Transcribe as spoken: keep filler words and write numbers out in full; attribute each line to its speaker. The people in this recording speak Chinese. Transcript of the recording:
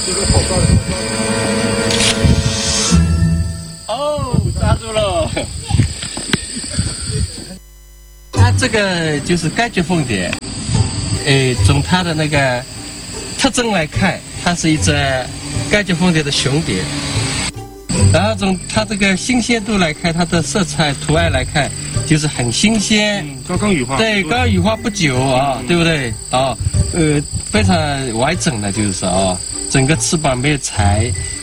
Speaker 1: 这个好大的。
Speaker 2: 哦，抓住了。它这个就是盖蕨凤蝶，诶，从它的那个特征来看，它是一只盖蕨凤蝶的雄蝶。然后从它这个新鲜度来看，它的色彩图案来看，就是很新鲜，
Speaker 1: 嗯，刚刚羽化。
Speaker 2: 对，刚刚羽化不久啊，嗯、对不对？啊，呃，非常完整的，就是说啊，整个翅膀没有裁，